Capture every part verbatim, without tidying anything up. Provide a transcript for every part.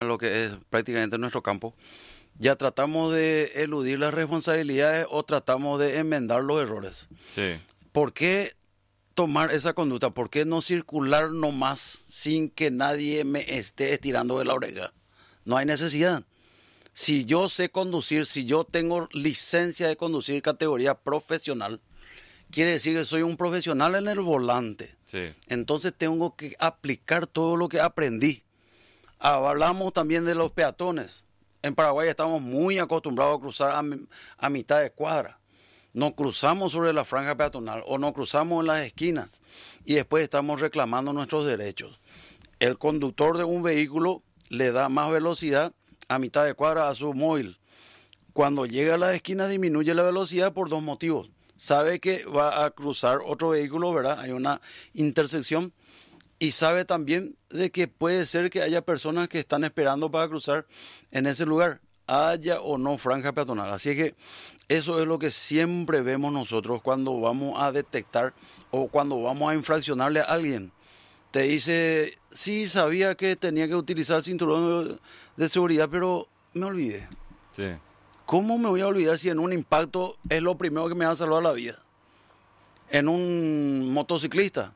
lo que es prácticamente nuestro campo, ya tratamos de eludir las responsabilidades o tratamos de enmendar los errores. Sí. ¿Por qué tomar esa conducta? ¿Por qué no circular nomás sin que nadie me esté estirando de la oreja? No hay necesidad. Si yo sé conducir, si yo tengo licencia de conducir categoría profesional, quiere decir que soy un profesional en el volante. Sí. Entonces tengo que aplicar todo lo que aprendí. Hablamos también de los peatones. En Paraguay estamos muy acostumbrados a cruzar a, a mitad de cuadra. No cruzamos sobre la franja peatonal o no cruzamos en las esquinas y después estamos reclamando nuestros derechos. El conductor de un vehículo le da más velocidad a mitad de cuadra a su móvil. Cuando llega a la esquina disminuye la velocidad por dos motivos. Sabe que va a cruzar otro vehículo, ¿verdad? Hay una intersección. Y sabe también de que puede ser que haya personas que están esperando para cruzar en ese lugar, haya o no franja peatonal. Así que eso es lo que siempre vemos nosotros cuando vamos a detectar o cuando vamos a infraccionarle a alguien. Te dice, sí, sabía que tenía que utilizar el cinturón de seguridad, pero me olvidé. Sí. ¿Cómo me voy a olvidar si en un impacto es lo primero que me va a salvar la vida? En un motociclista,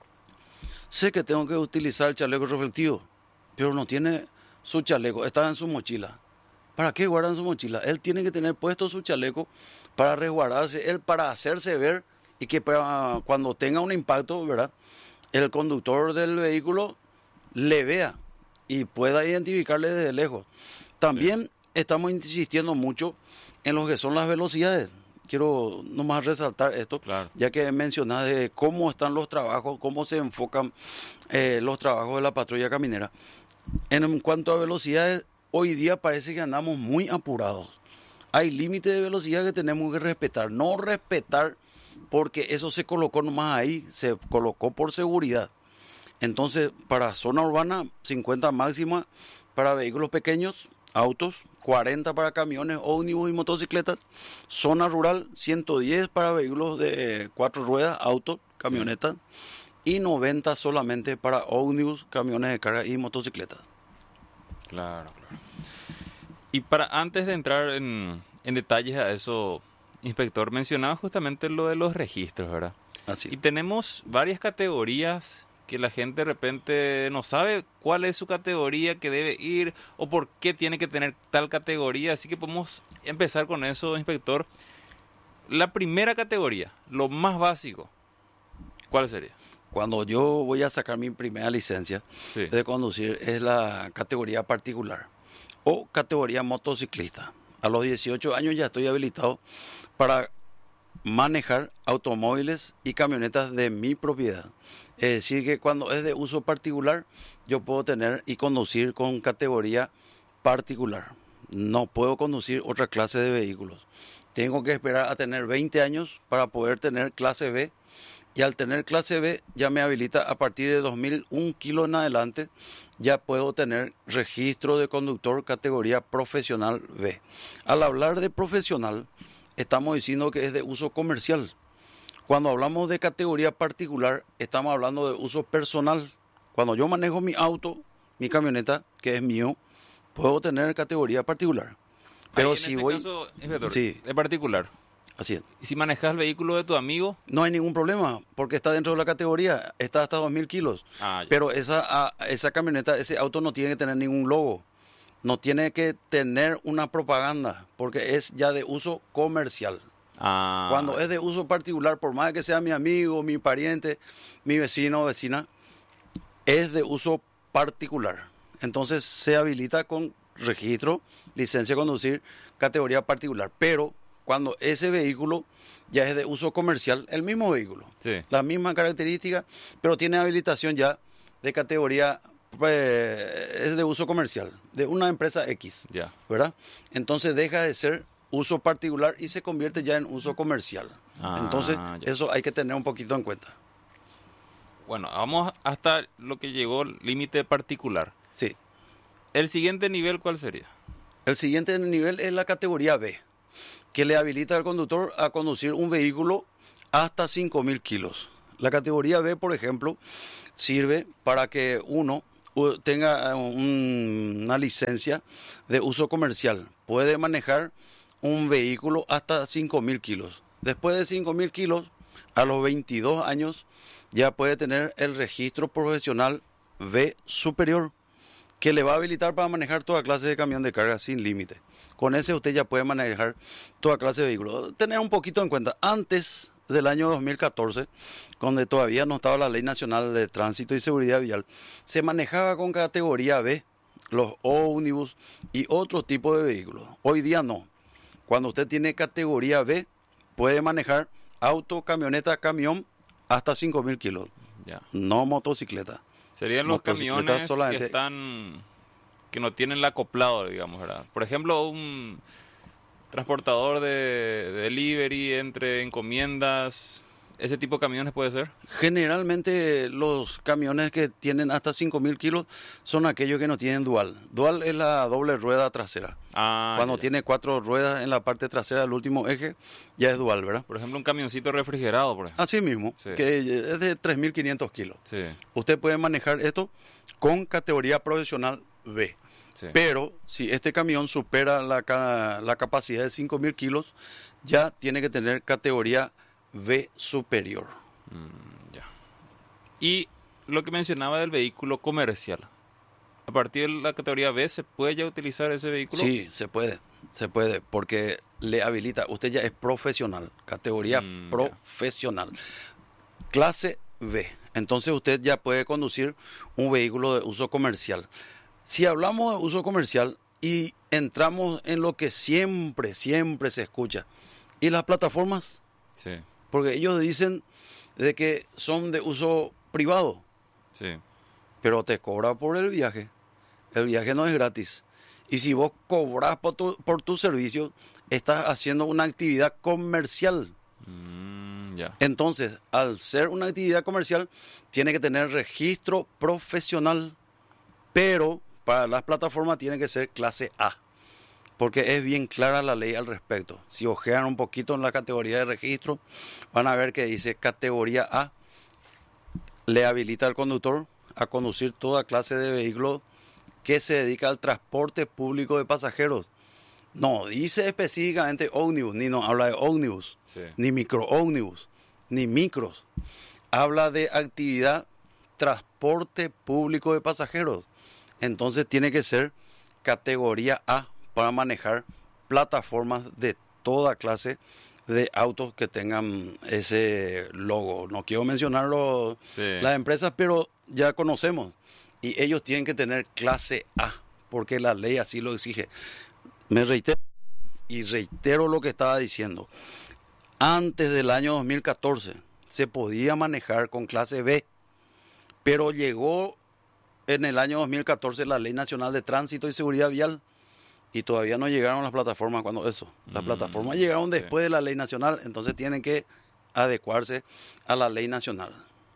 sé que tengo que utilizar el chaleco reflectivo, pero no tiene su chaleco, está en su mochila. ¿Para qué guarda en su mochila? Él tiene que tener puesto su chaleco para resguardarse, él para hacerse ver y que para, cuando tenga un impacto, ¿verdad?, el conductor del vehículo le vea y pueda identificarle desde lejos. También sí. Estamos insistiendo mucho en lo que son las velocidades. Quiero nomás resaltar esto, claro, ya que mencionas de cómo están los trabajos, cómo se enfocan eh, los trabajos de la patrulla caminera. En cuanto a velocidades, hoy día parece que andamos muy apurados. Hay límites de velocidad que tenemos que respetar. No respetar porque eso se colocó nomás ahí, se colocó por seguridad. Entonces, para zona urbana, cincuenta máxima para vehículos pequeños, autos, cuarenta para camiones, ómnibus y motocicletas. Zona rural, ciento diez para vehículos de cuatro ruedas, autos, camionetas. Y noventa solamente para ómnibus, camiones de carga y motocicletas. Claro, claro. Y para antes de entrar en, en detalles a eso, inspector, mencionaba justamente lo de los registros, ¿verdad? Así. Y tenemos varias categorías que la gente de repente no sabe cuál es su categoría que debe ir o por qué tiene que tener tal categoría. Así que podemos empezar con eso, inspector. La primera categoría, lo más básico, ¿cuál sería? Cuando yo voy a sacar mi primera licencia sí. de conducir es la categoría particular o categoría motociclista. A los dieciocho años ya estoy habilitado para manejar automóviles y camionetas de mi propiedad. Es decir, que cuando es de uso particular, yo puedo tener y conducir con categoría particular. No puedo conducir otra clase de vehículos. Tengo que esperar a tener veinte años para poder tener clase B. Y al tener clase B, ya me habilita a partir de dos mil un kilos en adelante, ya puedo tener registro de conductor categoría profesional B. Al hablar de profesional, estamos diciendo que es de uso comercial. Cuando hablamos de categoría particular, estamos hablando de uso personal. Cuando yo manejo mi auto, mi camioneta, que es mío, puedo tener categoría particular. Pero ahí, si en ese voy... caso, inspector, sí. de particular. Así es. ¿Y si manejas el vehículo de tu amigo? No hay ningún problema, porque está dentro de la categoría, está hasta dos mil kilos. Ah, pero esa, esa camioneta, ese auto no tiene que tener ningún logo. No tiene que tener una propaganda, porque es ya de uso comercial. Ah. Cuando es de uso particular, por más que sea mi amigo, mi pariente, mi vecino o vecina, es de uso particular. Entonces se habilita con registro, licencia de conducir, categoría particular. Pero cuando ese vehículo ya es de uso comercial, el mismo vehículo, sí. la misma característica, pero tiene habilitación ya de categoría, eh, es de uso comercial, de una empresa X, ya. ¿verdad? Entonces deja de ser uso particular y se convierte ya en uso comercial. Ah, Entonces, ya. eso hay que tener un poquito en cuenta. Bueno, vamos hasta lo que llegó límite particular. Sí. ¿El siguiente nivel cuál sería? El siguiente nivel es la categoría B, que le habilita al conductor a conducir un vehículo hasta cinco mil kilos. La categoría B, por ejemplo, sirve para que uno u- tenga un- una licencia de uso comercial. Puede manejar un vehículo hasta cinco mil kilos. Después de cinco mil kilos, a los veintidós años, ya puede tener el registro profesional B superior, que le va a habilitar para manejar toda clase de camión de carga sin límite. Con ese usted ya puede manejar toda clase de vehículos. Tener un poquito en cuenta, antes del año dos mil catorce, donde todavía no estaba la Ley Nacional de Tránsito y Seguridad Vial, se manejaba con categoría B los ómnibus y otro tipo de vehículos. Hoy día no. Cuando usted tiene categoría B, puede manejar auto, camioneta, camión hasta cinco mil kilos, Ya. no motocicleta. Serían los Motocicletas camiones solamente. que están, que no tienen el acoplado, digamos, ¿verdad? Por ejemplo, un transportador de, de delivery entre encomiendas, ese tipo de camiones puede ser. Generalmente los camiones que tienen hasta cinco mil kilos son aquellos que no tienen dual. Dual es la doble rueda trasera. Ah, Cuando ya, ya. tiene cuatro ruedas en la parte trasera del último eje, ya es dual, ¿verdad? Por ejemplo, un camioncito refrigerado, por ejemplo. Así mismo, Sí. que es de tres mil quinientos kilos. Sí, Usted puede manejar esto con categoría profesional B. sí. Pero si este camión supera la, ca- la capacidad de cinco mil kilos, ya tiene que tener categoría B superior. Mm, ya. Y lo que mencionaba del vehículo comercial. A partir de la categoría B, ¿se puede ya utilizar ese vehículo? Sí, se puede, se puede, porque le habilita, usted ya es profesional, categoría Mm, ya. profesional, clase B. Entonces usted ya puede conducir un vehículo de uso comercial. Si hablamos de uso comercial y entramos en lo que siempre, siempre se escucha, ¿y las plataformas? Sí, Porque ellos dicen de que son de uso privado, sí. pero te cobra por el viaje. El viaje no es gratis. Y si vos cobras por tu, por tu servicio, estás haciendo una actividad comercial. Mm, ya. Entonces, al ser una actividad comercial, tiene que tener registro profesional, pero para las plataformas tiene que ser clase A, porque es bien clara la ley al respecto. Si ojean un poquito en la categoría de registro, van a ver que dice categoría A, le habilita al conductor a conducir toda clase de vehículos que se dedica al transporte público de pasajeros. No dice específicamente ómnibus, ni no habla de ómnibus, Sí. ni micro ómnibus, ni micros. Habla de actividad transporte público de pasajeros. Entonces tiene que ser categoría A para manejar plataformas de toda clase de autos que tengan ese logo. No quiero mencionar los- Sí. las empresas, pero ya conocemos. Y ellos tienen que tener clase A, porque la ley así lo exige. Me reitero y reitero lo que estaba diciendo. Antes del año dos mil catorce se podía manejar con clase B, pero llegó en el año dos mil catorce la Ley Nacional de Tránsito y Seguridad Vial y todavía no llegaron las plataformas cuando eso. Las Mm, plataformas llegaron sí. después de la Ley Nacional, entonces tienen que adecuarse a la Ley Nacional.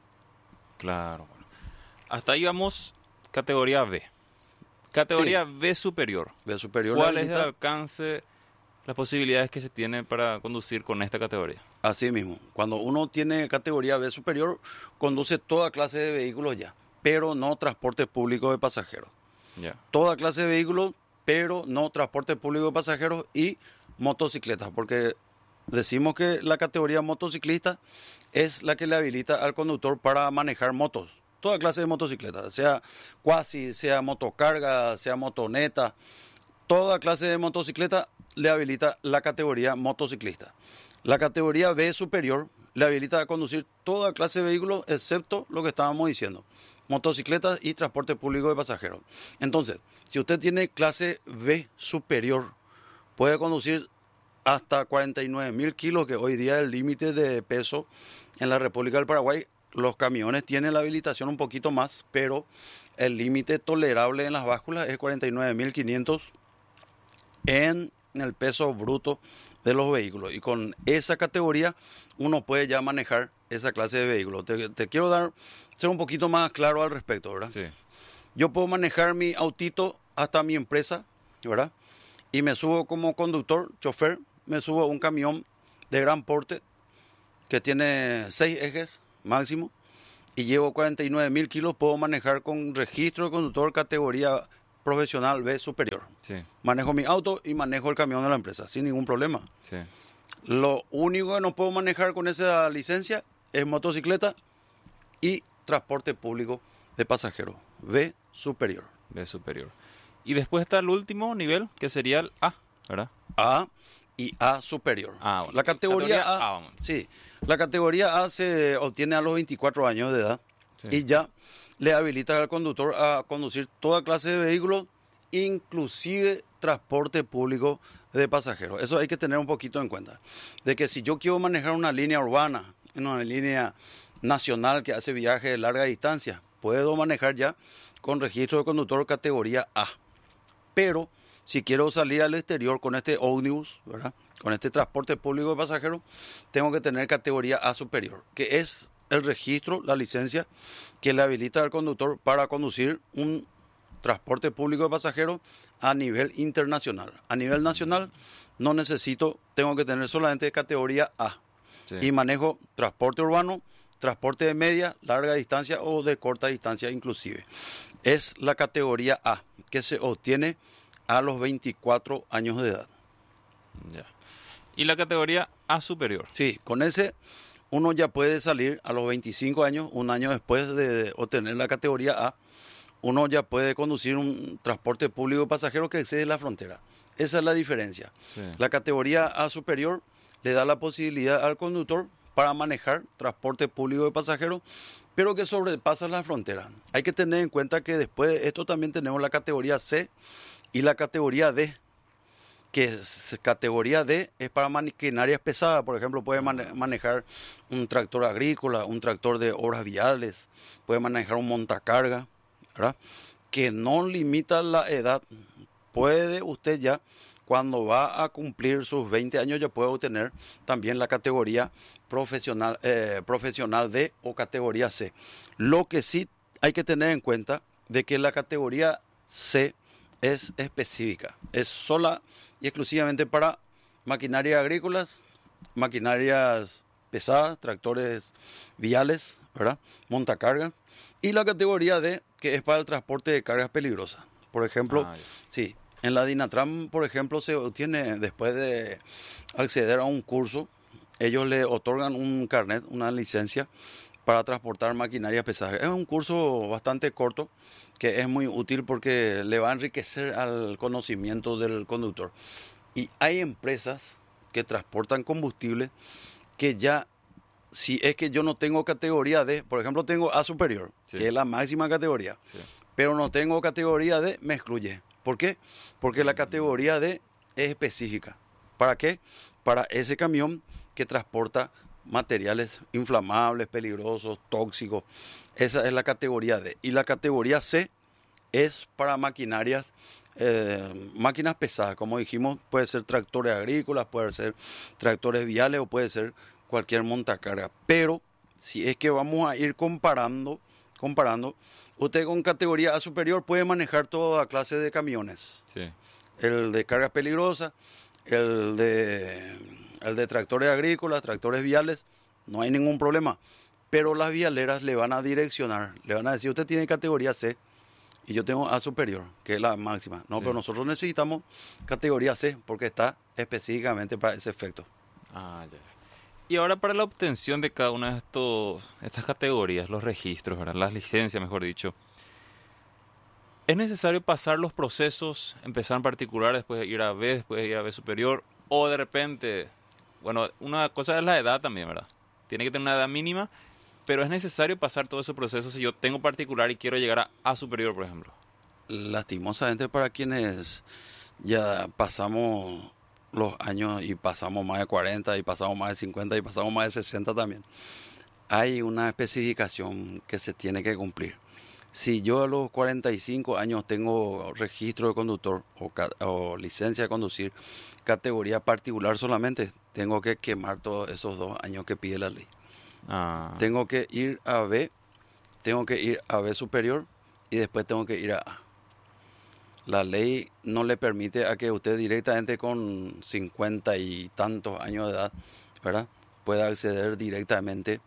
Claro. Bueno. Hasta ahí vamos, categoría B. Categoría B superior. B superior ¿Cuál le es el habilita- alcance, las posibilidades que se tiene para conducir con esta categoría? Así mismo, cuando uno tiene categoría B superior, conduce toda clase de vehículos ya, pero no transporte público de pasajeros. Ya. Toda clase de vehículos, pero no transporte público de pasajeros y motocicletas, porque decimos que la categoría motociclista es la que le habilita al conductor para manejar motos. Toda clase de motocicletas, sea cuasi, sea motocarga, sea motoneta, toda clase de motocicleta le habilita la categoría motociclista. La categoría B superior le habilita a conducir toda clase de vehículos, excepto lo que estábamos diciendo, motocicletas y transporte público de pasajeros. Entonces, si usted tiene clase B superior, puede conducir hasta cuarenta y nueve mil kilos, que hoy día es el límite de peso en la República del Paraguay. Los camiones tienen la habilitación un poquito más, pero el límite tolerable en las básculas es cuarenta y nueve mil quinientos en el peso bruto de los vehículos. Y con esa categoría uno puede ya manejar esa clase de vehículos. Te, te quiero dar, ser un poquito más claro al respecto, ¿verdad? Sí. Yo puedo manejar mi autito hasta mi empresa, ¿verdad? Y me subo como conductor, chofer, me subo a un camión de gran porte que tiene seis ejes máximo y llevo cuarenta y nueve mil kilos, puedo manejar con registro de conductor categoría profesional B superior. Sí, Manejo mi auto y manejo el camión de la empresa sin ningún problema. sí. Lo único que no puedo manejar con esa licencia es motocicleta y transporte público de pasajeros B superior. B superior. Y después está el último nivel, que sería el A, ¿verdad? A y A superior. Ah, bueno. La categoría, Categoría A, A, vamos. sí, la categoría A se obtiene a los veinticuatro años de edad Sí. y ya le habilita al conductor a conducir toda clase de vehículos, inclusive transporte público de pasajeros. Eso hay que tener un poquito en cuenta. De que si yo quiero manejar una línea urbana, una línea nacional que hace viaje de larga distancia, puedo manejar ya con registro de conductor categoría A. Pero si quiero salir al exterior con este ómnibus, ¿verdad?, con este transporte público de pasajeros, tengo que tener categoría A superior, que es el registro, la licencia que le habilita al conductor para conducir un transporte público de pasajeros a nivel internacional. A nivel nacional no necesito, tengo que tener solamente categoría A. Sí. Y manejo transporte urbano, transporte de media, larga distancia o de corta distancia inclusive. Es la categoría A, que se obtiene a los veinticuatro años de edad. Ya. Y la categoría A superior. Sí, con ese uno ya puede salir a los veinticinco años, un año después de obtener la categoría A, uno ya puede conducir un transporte público de pasajeros que excede la frontera. Esa es la diferencia. Sí. La categoría A superior le da la posibilidad al conductor para manejar transporte público de pasajeros, pero que sobrepasa la frontera. Hay que tener en cuenta que después de esto también tenemos la categoría C y la categoría D, que es, categoría D es para maquinarias pesadas. Por ejemplo, puede mane- manejar un tractor agrícola, un tractor de obras viales, puede manejar un montacarga, ¿verdad?, que no limita la edad. Puede usted ya, cuando va a cumplir sus veinte años, ya puede obtener también la categoría profesional, eh, profesional D o categoría C. Lo que sí hay que tener en cuenta de que la categoría C es específica, es sola y exclusivamente para maquinarias agrícolas, maquinarias pesadas, tractores viales, ¿verdad?, montacargas, y la categoría D, que es para el transporte de cargas peligrosas. Por ejemplo, Ah, ya. sí, en la Dinatram, por ejemplo, se obtiene, después de acceder a un curso, ellos le otorgan un carnet, una licencia para transportar maquinarias pesadas. Es un curso bastante corto que es muy útil porque le va a enriquecer al conocimiento del conductor. Y hay empresas que transportan combustible que ya, si es que yo no tengo categoría D, por ejemplo, tengo A superior, Sí. que es la máxima categoría, Sí. pero no tengo categoría D, me excluye. ¿Por qué? Porque la categoría D es específica. ¿Para qué? Para ese camión que transporta materiales inflamables, peligrosos, tóxicos. Esa es la categoría D. Y la categoría C es para maquinarias, eh, máquinas pesadas. Como dijimos, puede ser tractores agrícolas, puede ser tractores viales o puede ser cualquier montacarga. Pero si es que vamos a ir comparando, comparando, usted con categoría A superior puede manejar toda clase de camiones. Sí. El de cargas peligrosas, el de, el de tractores agrícolas, tractores viales, no hay ningún problema. Pero las vialeras le van a direccionar, le van a decir, usted tiene categoría C y yo tengo A superior, que es la máxima. No, Sí. pero nosotros necesitamos categoría C porque está específicamente para ese efecto. Ah, ya. Y ahora para la obtención de cada una de estos, estas categorías, los registros, ¿verdad?, las licencias, mejor dicho, ¿es necesario pasar los procesos, empezar en particular, después ir a B, después ir a B superior? O de repente, bueno, una cosa es la edad también, ¿verdad? Tiene que tener una edad mínima, pero es necesario pasar todo ese proceso si yo tengo particular y quiero llegar a A superior, por ejemplo. Lastimosamente para quienes ya pasamos los años y pasamos más de cuarenta y pasamos más de cincuenta y pasamos más de sesenta también, hay una especificación que se tiene que cumplir. Si yo a los cuarenta y cinco años tengo registro de conductor o, ca- o licencia de conducir, categoría particular solamente, tengo que quemar todos esos dos años que pide la ley. Ah, Tengo que ir a B, tengo que ir a B superior y después tengo que ir a A. La ley no le permite a que usted directamente con cincuenta y tantos años de edad, ¿verdad?, pueda acceder directamente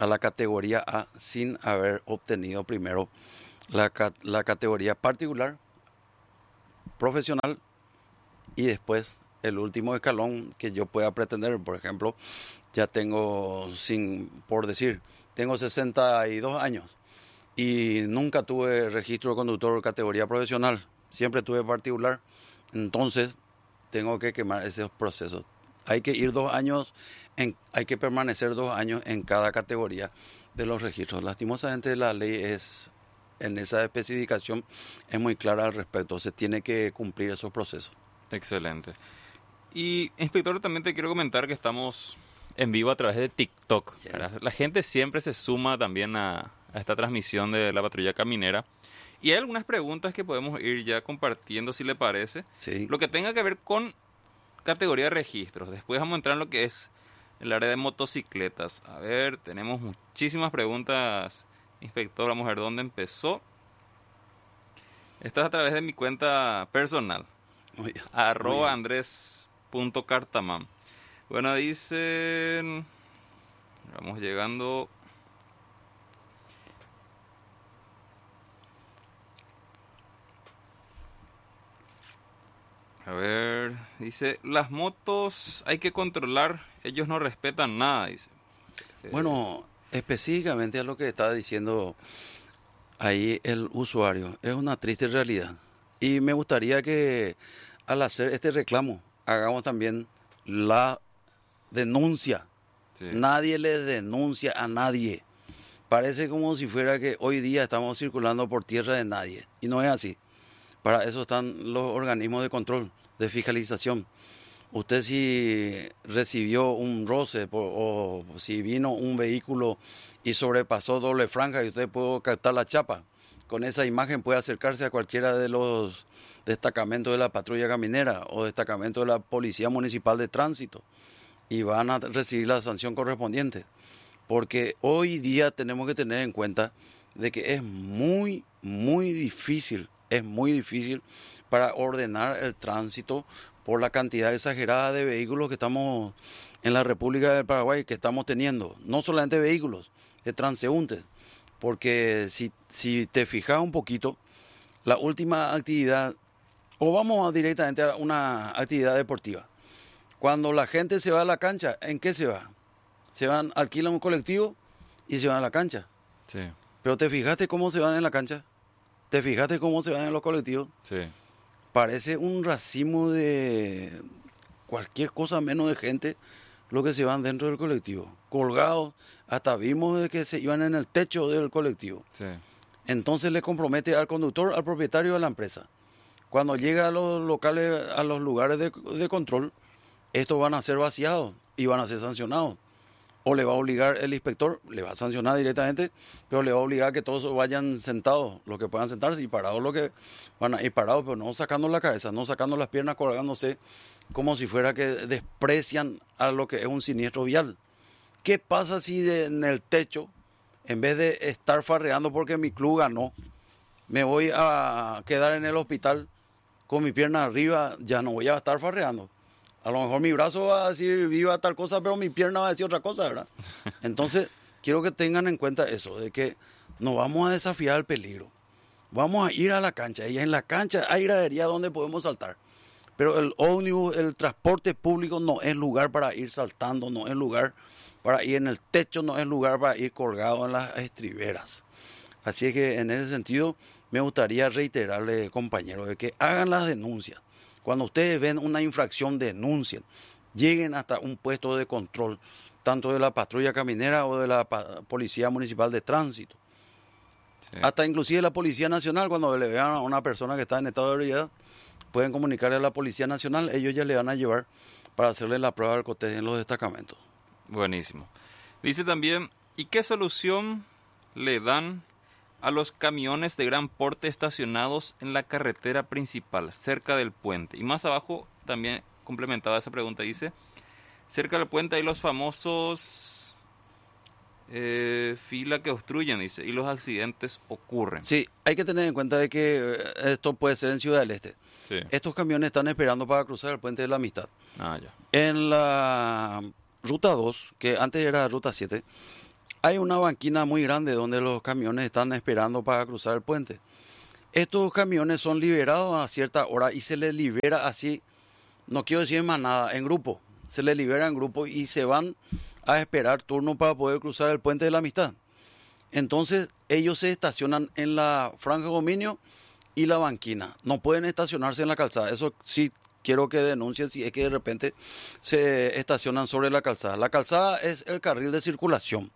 a la categoría A sin haber obtenido primero la, la categoría particular, profesional y después el último escalón que yo pueda pretender. Por ejemplo, ya tengo, sin por decir, tengo sesenta y dos años y nunca tuve registro de conductor categoría profesional, siempre tuve particular, entonces tengo que quemar esos procesos. Hay que ir dos años, en, hay que permanecer dos años en cada categoría de los registros. Lastimosamente la ley es, en esa especificación, es muy clara al respecto. Se tiene que cumplir esos procesos. Excelente. Y, inspector, también te quiero comentar que estamos en vivo a través de TikTok. Yeah. La gente siempre se suma también a, a esta transmisión de la Patrulla Caminera. Y hay algunas preguntas que podemos ir ya compartiendo, si le parece. Sí. Lo que tenga que ver con categoría de registros. Después vamos a entrar en lo que es el área de motocicletas. A ver, tenemos muchísimas preguntas, inspector. Vamos a ver dónde empezó. Esto es a través de mi cuenta personal. Muy bien. Arroba andrés punto cartamán. Bueno, dicen... Vamos llegando... A ver, dice, las motos hay que controlar, ellos no respetan nada, dice. Bueno, específicamente a lo que está diciendo ahí el usuario, es una triste realidad. Y me gustaría que al hacer este reclamo, hagamos también la denuncia. Sí. Nadie le denuncia a nadie. Parece como si fuera que hoy día estamos circulando por tierra de nadie. Y no es así. Para eso están los organismos de control, de fiscalización. Usted si recibió un roce por, o si vino un vehículo y sobrepasó doble franja y usted puede captar la chapa, con esa imagen puede acercarse a cualquiera de los destacamentos de la patrulla caminera o destacamentos de la Policía Municipal de Tránsito y van a recibir la sanción correspondiente. Porque hoy día tenemos que tener en cuenta de que es muy, muy difícil Es muy difícil para ordenar el tránsito por la cantidad exagerada de vehículos que estamos en la República del Paraguay, que estamos teniendo. No solamente vehículos, de transeúntes. Porque si, si te fijas un poquito, la última actividad, o vamos directamente a una actividad deportiva. Cuando la gente se va a la cancha, ¿en qué se va? Se van, alquilan un colectivo y se van a la cancha. Sí. Pero ¿te fijaste cómo se van en la cancha? ¿Te fijaste cómo se van en los colectivos? Sí. Parece un racimo de cualquier cosa menos de gente lo que se van dentro del colectivo. Colgados, hasta vimos de que se iban en el techo del colectivo. Sí. Entonces le compromete al conductor, al propietario de la empresa. Cuando llega a los locales, a los lugares de, de control, estos van a ser vaciados y van a ser sancionados. O le va a obligar el inspector, le va a sancionar directamente, pero le va a obligar a que todos vayan sentados, los que puedan sentarse, y parados los que van a ir parados, pero no sacando la cabeza, no sacando las piernas, colgándose, como si fuera que desprecian a lo que es un siniestro vial. ¿Qué pasa si de, en el techo, en vez de estar farreando porque mi club ganó, me voy a quedar en el hospital con mi pierna arriba? Ya no voy a estar farreando. A lo mejor mi brazo va a decir viva tal cosa, pero mi pierna va a decir otra cosa, ¿verdad? Entonces, quiero que tengan en cuenta eso, de que nos vamos a desafiar el peligro. Vamos a ir a la cancha, y en la cancha hay gradería donde podemos saltar. Pero el ómnibus, el transporte público no es lugar para ir saltando, no es lugar para ir en el techo, no es lugar para ir colgado en las estriberas. Así es que en ese sentido me gustaría reiterarle, compañeros, de que hagan las denuncias. Cuando ustedes ven una infracción, denuncien. Lleguen hasta un puesto de control, tanto de la patrulla caminera o de la Policía Municipal de Tránsito. Sí. Hasta inclusive la Policía Nacional, cuando le vean a una persona que está en estado de ebriedad, pueden comunicarle a la Policía Nacional, ellos ya le van a llevar para hacerle la prueba del alcohol en los destacamentos. Buenísimo. Dice también, ¿y qué solución le dan a los camiones de gran porte estacionados en la carretera principal, cerca del puente? Y más abajo, también complementada esa pregunta, dice, cerca del puente hay los famosos eh, fila que obstruyen, dice, y los accidentes ocurren. Sí, hay que tener en cuenta de que esto puede ser en Ciudad del Este. Sí. Estos camiones están esperando para cruzar el puente de la Amistad. Ah, ya. En la ruta dos, que antes era ruta siete, Hay una banquina muy grande donde los camiones están esperando para cruzar el puente. Estos camiones son liberados a cierta hora y se les libera así, no quiero decir más nada, en grupo. Se les libera en grupo y se van a esperar turno para poder cruzar el puente de la Amistad. Entonces ellos se estacionan en la franja de dominio y la banquina. No pueden estacionarse en la calzada. Eso sí quiero que denuncien si es que de repente se estacionan sobre la calzada. La calzada es el carril de circulación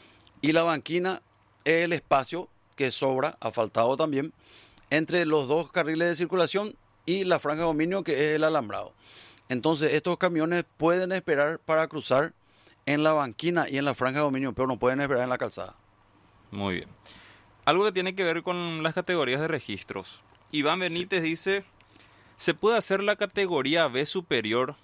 y la banquina es el espacio que sobra, asfaltado también, entre los dos carriles de circulación y la franja de dominio, que es el alambrado. Entonces estos camiones pueden esperar para cruzar en la banquina y en la franja de dominio, pero no pueden esperar en la calzada. Muy bien. Algo que tiene que ver con las categorías de registros. Iván Benítez sí. dice, ¿se puede hacer la categoría B superior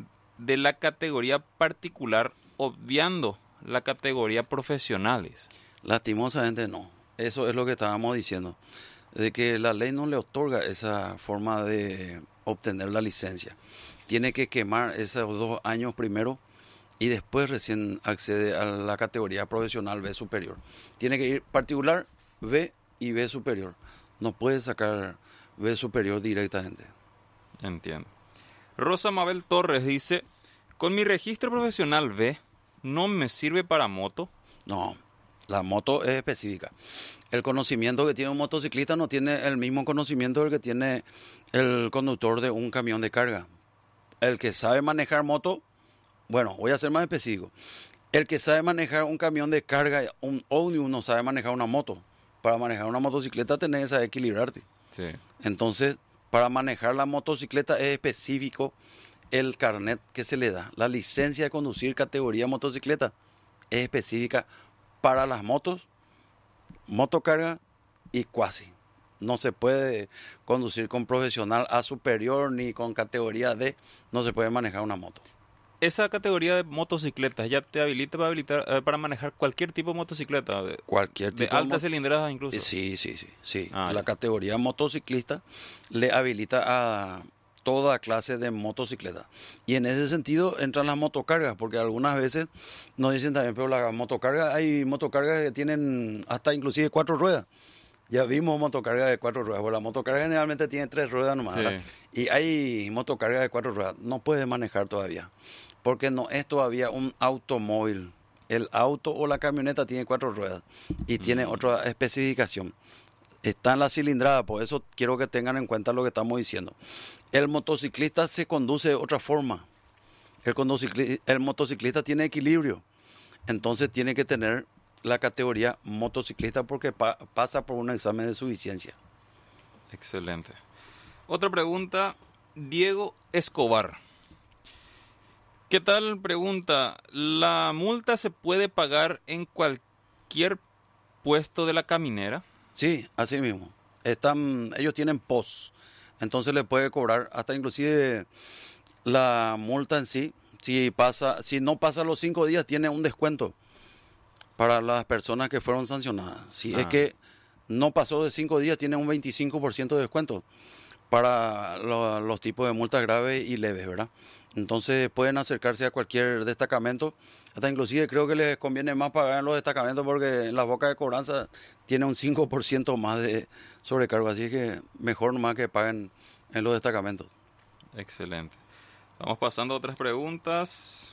de la categoría particular obviando la categoría profesionales? Lastimosamente no. Eso es lo que estábamos diciendo, de que la ley no le otorga esa forma de obtener la licencia. Tiene que quemar esos dos años primero y después recién accede a la categoría profesional B superior. Tiene que ir particular, B y B superior. No puede sacar B superior directamente. Entiendo. Rosa Mabel Torres dice, con mi registro profesional B, ¿no me sirve para moto? No, la moto es específica. El conocimiento que tiene un motociclista no tiene el mismo conocimiento del que tiene el conductor de un camión de carga. El que sabe manejar moto, bueno, voy a ser más específico. El que sabe manejar un camión de carga, un ómnibus, no sabe manejar una moto. Para manejar una motocicleta tenés que saber equilibrarte. Sí. Entonces, para manejar la motocicleta es específico el carnet que se le da. La licencia de conducir categoría motocicleta es específica para las motos, motocarga y cuasi. No se puede conducir con profesional A superior ni con categoría D, no se puede manejar una moto. Esa categoría de motocicletas ya te habilita para, habilitar, eh, para manejar cualquier tipo de motocicleta, de, cualquier tipo de de altas mot- cilindradas incluso. Sí, sí, sí, sí. Ah, la ya. categoría motociclista le habilita a toda clase de motocicleta. Y en ese sentido entran las motocargas, porque algunas veces nos dicen también, pero las motocargas, hay motocargas que tienen hasta inclusive cuatro ruedas. Ya vimos motocargas de cuatro ruedas, porque la motocarga generalmente tiene tres ruedas nomás, Sí. ¿verdad? Y hay motocargas de cuatro ruedas, no puede manejar todavía, porque no es todavía un automóvil. El auto o la camioneta tiene cuatro ruedas y tiene Mm. otra especificación. Está en la cilindrada, por eso quiero que tengan en cuenta lo que estamos diciendo. El motociclista se conduce de otra forma. El, condocicli- el motociclista tiene equilibrio, entonces tiene que tener la categoría motociclista porque pa- pasa por un examen de suficiencia. Excelente. Otra pregunta, Diego Escobar. ¿Qué tal? Pregunta, ¿la multa se puede pagar en cualquier puesto de la caminera? Sí, así mismo. Están, ellos tienen P O S, entonces le puede cobrar hasta inclusive la multa en sí. Si pasa, si no pasa los cinco días, tiene un descuento para las personas que fueron sancionadas. Si Ah. es que no pasó de cinco días, tiene un veinticinco por ciento de descuento para lo- los tipos de multas graves y leves, ¿verdad? Entonces pueden acercarse a cualquier destacamento. Hasta inclusive creo que les conviene más pagar en los destacamentos porque en las bocas de cobranza tiene un cinco por ciento más de sobrecargo. Así que mejor nomás que paguen en los destacamentos. Excelente. Vamos pasando a otras preguntas.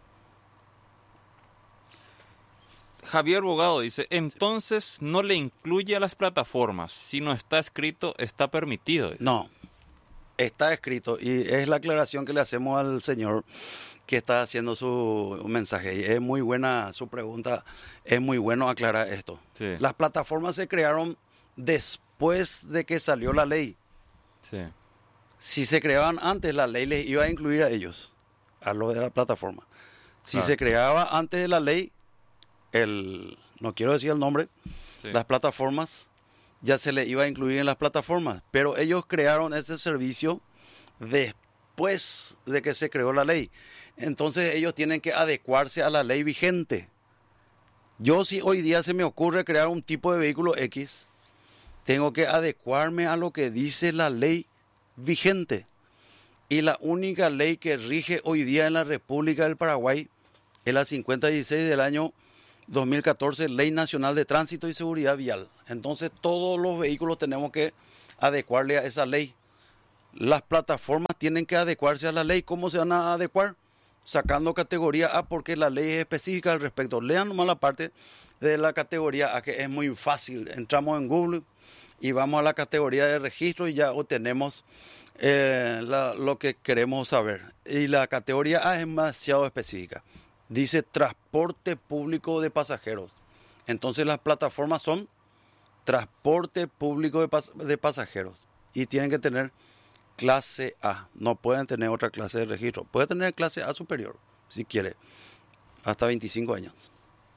Javier Bogado dice, entonces no le incluye a las plataformas. Si no está escrito, está permitido. No, está escrito y es la aclaración que le hacemos al señor que está haciendo su mensaje. Y es muy buena su pregunta, es muy bueno aclarar esto. Sí. Las plataformas se crearon después de que salió la ley. Sí. Si se creaban antes, la ley les iba a incluir a ellos, a los de la plataforma. Si Claro. se creaba antes de la ley, el, no quiero decir el nombre, Sí. las plataformas, ya se le iba a incluir en las plataformas. Pero ellos crearon ese servicio después de que se creó la ley. Entonces ellos tienen que adecuarse a la ley vigente. Yo, si hoy día se me ocurre crear un tipo de vehículo X, tengo que adecuarme a lo que dice la ley vigente. Y la única ley que rige hoy día en la República del Paraguay es la cincuenta y seis del año dos mil catorce, Ley Nacional de Tránsito y Seguridad Vial. Entonces todos los vehículos tenemos que adecuarle a esa ley. Las plataformas tienen que adecuarse a la ley. ¿Cómo se van a adecuar? Sacando categoría A, porque la ley es específica al respecto. Lean nomás la parte de la categoría A, que es muy fácil. Entramos en Google y vamos a la categoría de registro y ya obtenemos eh, la, lo que queremos saber. Y la categoría A es demasiado específica. Dice transporte público de pasajeros. Entonces las plataformas son transporte público de, pas de pasajeros. Y tienen que tener clase A. No pueden tener otra clase de registro. Puede tener clase A superior, si quiere. Hasta veinticinco años.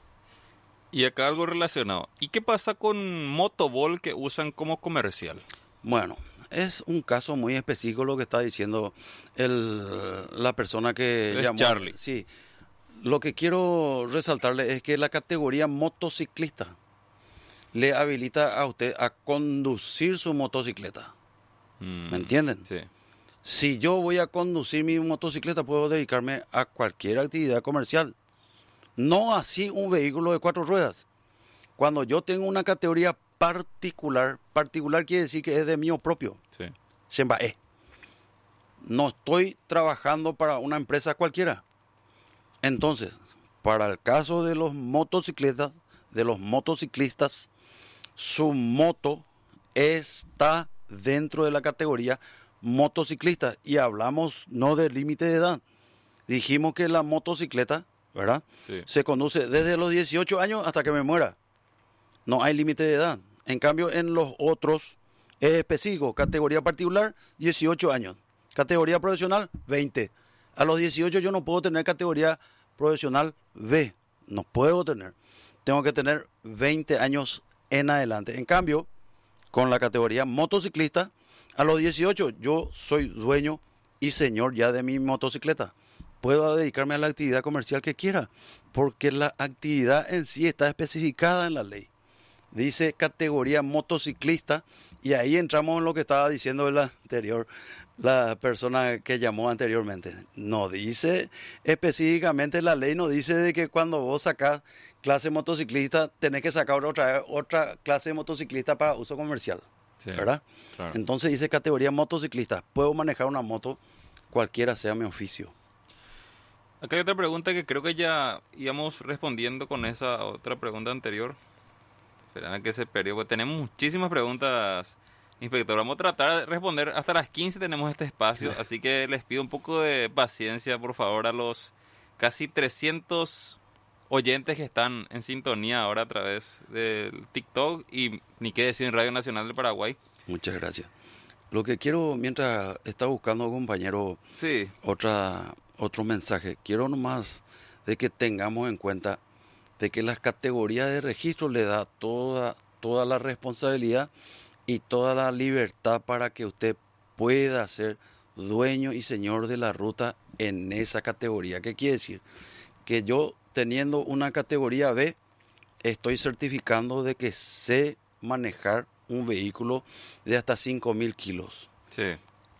Y acá algo relacionado. ¿Y qué pasa con Motobol que usan como comercial? Bueno, es un caso muy específico lo que está diciendo el, la persona que es llamó. Charlie. Sí. Lo que quiero resaltarle es que la categoría motociclista le habilita a usted a conducir su motocicleta. Mm, ¿Me entienden? Sí. Si yo voy a conducir mi motocicleta, puedo dedicarme a cualquier actividad comercial. No así un vehículo de cuatro ruedas. Cuando yo tengo una categoría particular, particular quiere decir que es de mío propio. Sí. Sembae. No estoy trabajando para una empresa cualquiera. Entonces, para el caso de los motocicletas, de los motociclistas, su moto está dentro de la categoría motociclista. Y hablamos no de límite de edad. Dijimos que la motocicleta, ¿verdad? Sí. Se conduce desde los dieciocho años hasta que me muera. No hay límite de edad. En cambio, en los otros es específico. Categoría particular, dieciocho años. Categoría profesional, veinte. A los dieciocho yo no puedo tener categoría profesional B. No puedo tener. Tengo que tener veinte años en adelante. En cambio, con la categoría motociclista, a los dieciocho yo soy dueño y señor ya de mi motocicleta. Puedo dedicarme a la actividad comercial que quiera, porque la actividad en sí está especificada en la ley. Dice categoría motociclista, y ahí entramos en lo que estaba diciendo el anterior, la persona que llamó anteriormente. No dice específicamente la ley, no dice de que cuando vos sacás clase motociclista, tenés que sacar otra vez otra clase de motociclista para uso comercial, Sí, ¿verdad? claro. Entonces dice categoría motociclista. Puedo manejar una moto, cualquiera sea mi oficio. Acá hay otra pregunta que creo que ya íbamos respondiendo con esa otra pregunta anterior. Espera que se perdió, porque tenemos muchísimas preguntas, inspector. Vamos a tratar de responder hasta las quince, tenemos este espacio, así que les pido un poco de paciencia, por favor, a los casi trescientos oyentes que están en sintonía ahora a través del TikTok y ni qué decir en Radio Nacional del Paraguay. Muchas gracias. Lo que quiero, mientras está buscando, compañero, Sí, otra, otro mensaje, quiero nomás de que tengamos en cuenta de que las categorías de registro le da toda, toda la responsabilidad y toda la libertad para que usted pueda ser dueño y señor de la ruta en esa categoría. ¿Qué quiere decir? Que yo, teniendo una categoría B, estoy certificando de que sé manejar un vehículo de hasta cinco mil kilos. sí,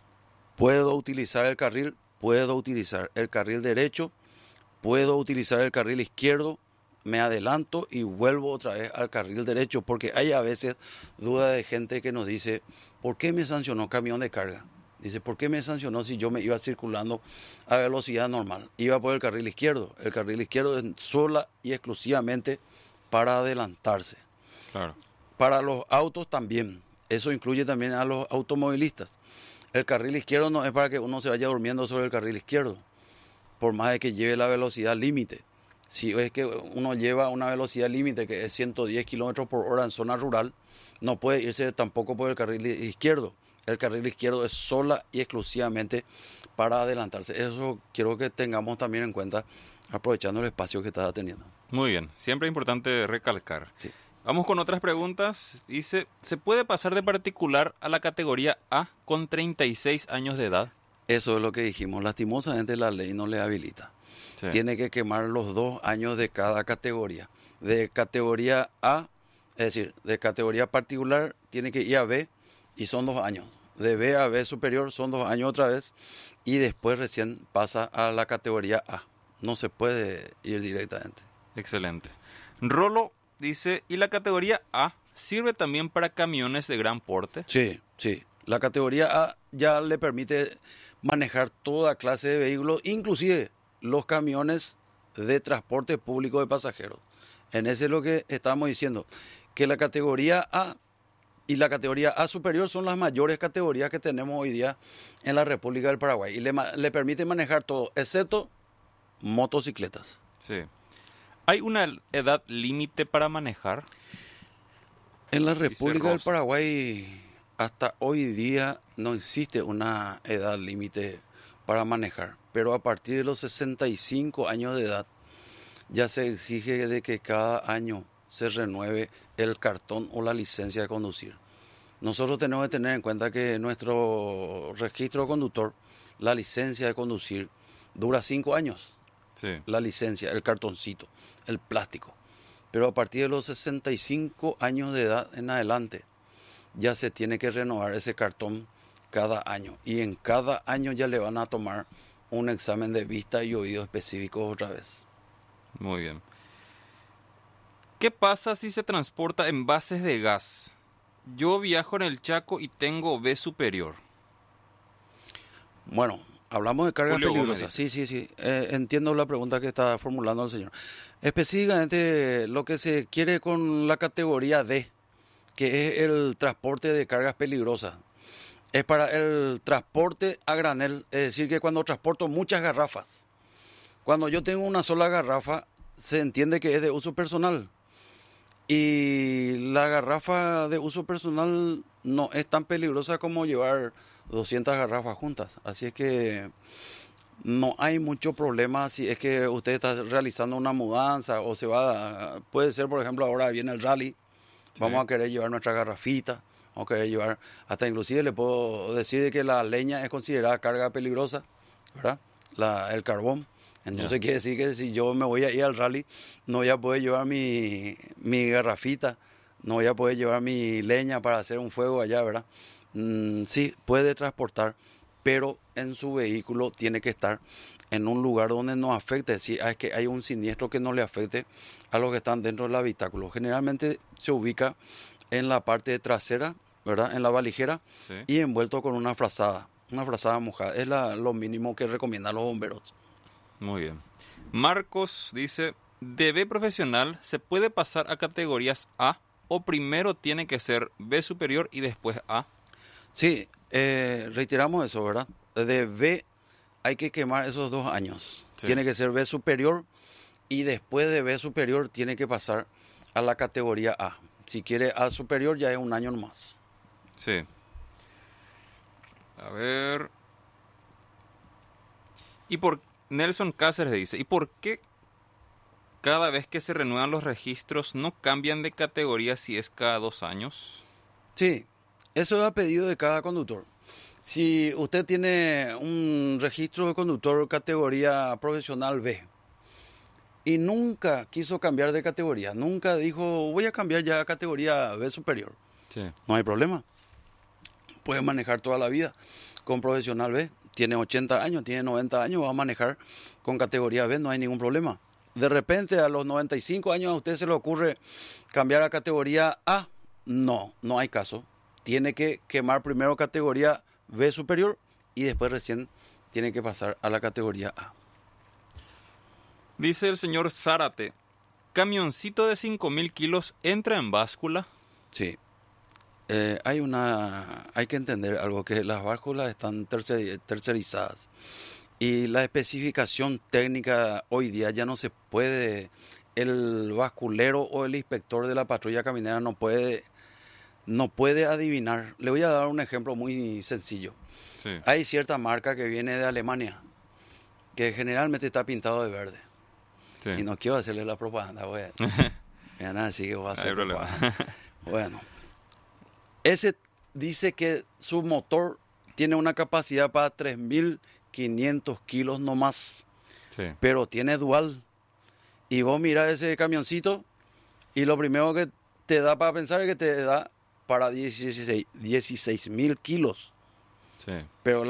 Puedo utilizar el carril, puedo utilizar el carril derecho, puedo utilizar el carril izquierdo, me adelanto y vuelvo otra vez al carril derecho, porque hay a veces duda de gente que nos dice, ¿por qué me sancionó camión de carga? Dice, ¿por qué me sancionó si yo me iba circulando a velocidad normal? Iba por el carril izquierdo. El carril izquierdo es sola y exclusivamente para adelantarse. claro. Para los autos también. Eso incluye también a los automovilistas. El carril izquierdo no es para que uno se vaya durmiendo sobre el carril izquierdo, por más de que lleve la velocidad límite. Si es que uno lleva una velocidad límite que es ciento diez kilómetros por hora en zona rural, no puede irse tampoco por el carril izquierdo. El carril izquierdo es sola y exclusivamente para adelantarse. Eso quiero que tengamos también en cuenta, aprovechando el espacio que está teniendo. Muy bien, siempre es importante recalcar. Sí. Vamos con otras preguntas. Dice, ¿se puede pasar de particular a la categoría A con treinta y seis años de edad? Eso es lo que dijimos. Lastimosamente la ley no le habilita. Sí. Tiene que quemar los dos años de cada categoría. De categoría A, es decir, de categoría particular, tiene que ir a B y son dos años. De B a B superior son dos años otra vez y después recién pasa a la categoría A. No se puede ir directamente. Excelente. Rolo dice, ¿y la categoría A sirve también para camiones de gran porte? Sí, sí. La categoría A ya le permite manejar toda clase de vehículos, inclusive los camiones de transporte público de pasajeros. En ese es lo que estamos diciendo, que la categoría A y la categoría A superior son las mayores categorías que tenemos hoy día en la República del Paraguay y le, le permite manejar todo, excepto motocicletas. Sí. ¿Hay una edad límite para manejar? En la República del Paraguay hasta hoy día no existe una edad límite para manejar, pero a partir de los sesenta y cinco años de edad ya se exige de que cada año se renueve el cartón o la licencia de conducir. Nosotros tenemos que tener en cuenta que nuestro registro conductor, la licencia de conducir, dura cinco años. Sí. La licencia, el cartoncito, el plástico. Pero a partir de los sesenta y cinco años de edad en adelante, ya se tiene que renovar ese cartón cada año. Y en cada año ya le van a tomar un examen de vista y oído específico otra vez. Muy bien. ¿Qué pasa si se transporta envases de gas? Yo viajo en el Chaco y tengo B superior. Bueno, hablamos de cargas Julio peligrosas. Gómez Sí, sí, sí. Eh, entiendo la pregunta que está formulando el señor. Específicamente lo que se quiere con la categoría D, que es el transporte de cargas peligrosas, es para el transporte a granel. Es decir, que cuando transporto muchas garrafas, cuando yo tengo una sola garrafa, se entiende que es de uso personal. Y la garrafa de uso personal no es tan peligrosa como llevar doscientas garrafas juntas. Así es que no hay mucho problema si es que usted está realizando una mudanza o se va, a, puede ser, por ejemplo, ahora viene el rally, sí. Vamos a querer llevar nuestra garrafita, vamos a querer llevar, hasta inclusive le puedo decir que la leña es considerada carga peligrosa, ¿verdad? La, el carbón. Entonces yeah. Quiere decir que si yo me voy a ir al rally, no voy a poder llevar mi, mi garrafita, no voy a poder llevar mi leña para hacer un fuego allá, ¿verdad? Mm, sí, puede transportar, pero en su vehículo tiene que estar en un lugar donde no afecte, si es que hay un siniestro que no le afecte a los que están dentro del habitáculo. Generalmente se ubica en la parte trasera, ¿verdad? En la valijera, sí. Y envuelto con una frazada, una frazada mojada. Es la, lo mínimo que recomiendan los bomberos. Muy bien. Marcos dice, ¿de B profesional se puede pasar a categorías A o primero tiene que ser B superior y después A? Sí, eh, reiteramos eso, ¿verdad? De B hay que quemar esos dos años. Sí. Tiene que ser B superior y después de B superior tiene que pasar a la categoría A. Si quiere A superior ya es un año más. Sí. A ver. ¿Y por qué? Nelson Cáceres dice, ¿y por qué cada vez que se renuevan los registros no cambian de categoría si es cada dos años? Sí, eso es a pedido de cada conductor. Si usted tiene un registro de conductor categoría profesional B y nunca quiso cambiar de categoría, nunca dijo voy a cambiar ya a categoría B superior, sí. No hay problema. Puede manejar toda la vida con profesional B. Tiene ochenta años, tiene noventa años, va a manejar con categoría B, no hay ningún problema. De repente a los noventa y cinco años a usted se le ocurre cambiar a categoría A, no, no hay caso. Tiene que quemar primero categoría B superior y después recién tiene que pasar a la categoría A. Dice el señor Zárate, ¿camioncito de cinco mil kilos entra en báscula? Sí. Eh, hay una, hay que entender algo, que las básculas están tercer, tercerizadas y la especificación técnica hoy día ya no se puede, el basculero o el inspector de la patrulla caminera no puede, no puede adivinar. Le voy a dar un ejemplo muy sencillo. Sí. Hay cierta marca que viene de Alemania que generalmente está pintado de verde. Sí. Y no quiero hacerle la propaganda, voy a, voy a decir que voy a hacer propaganda. Bueno. Ese dice que su motor tiene una capacidad para tres mil quinientos kilos no más, sí. Pero tiene dual. Y vos mirás ese camioncito y lo primero que te da para pensar es que te da para dieciséis mil kilos. Sí. Pero